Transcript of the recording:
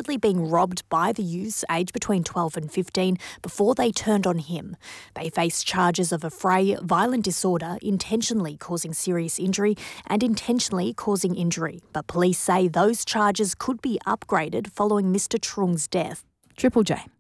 reportedly being robbed by the youths aged between 12 and 15 before they turned on him. They face charges of affray, violent disorder, intentionally causing serious injury and intentionally causing injury. But police say those charges could be upgraded following Mr Trung's death. Triple J.